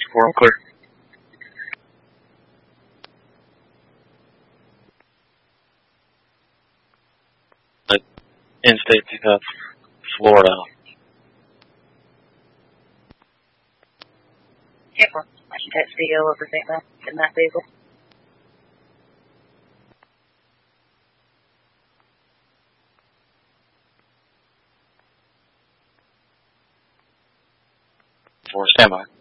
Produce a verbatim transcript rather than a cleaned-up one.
four, clear. But in-state pickup, Florida. Careful. I should text video over that in that vehicle. Four, standby.